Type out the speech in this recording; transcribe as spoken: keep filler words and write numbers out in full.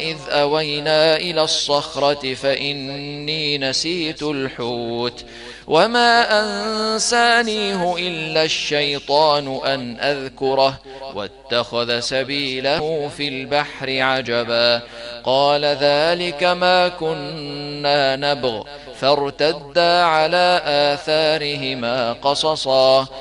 إذ أوينا إلى الصخرة فإني نسيت الحوت وما أنسانيه إلا الشيطان أن أذكره واتخذ سبيله في البحر عجبا قال ذلك ما كنا نبغ فارتدا على آثارهما قصصا